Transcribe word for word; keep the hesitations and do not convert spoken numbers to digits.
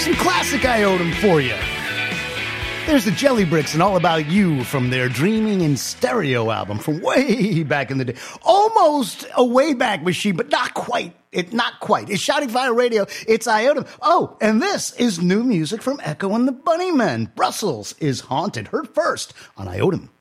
some classic Iotum for you. There's the Jelly Bricks and All About You from their Dreaming in Stereo album from way back in the day. Almost a way back machine, but not quite. It not quite. It's Shouting Fire Radio. It's Iotum. Oh, and this is new music from Echo and the Bunnymen. Brussels is Haunted. Heard first on Iotum.